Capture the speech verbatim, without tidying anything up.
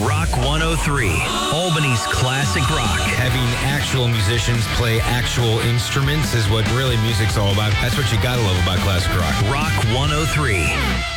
Rock one oh three, Albany's classic rock. Having actual musicians play actual instruments is what really music's all about. That's what you gotta love about classic rock. Rock one oh three.